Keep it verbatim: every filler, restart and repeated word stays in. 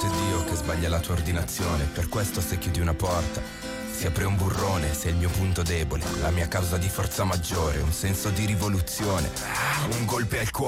volte Dio che sbaglia la tua ordinazione. Per questo se chiudi una porta si apre un burrone. Sei il mio punto debole, la mia causa di forza maggiore, un senso di rivoluzione, un golpe al cuore.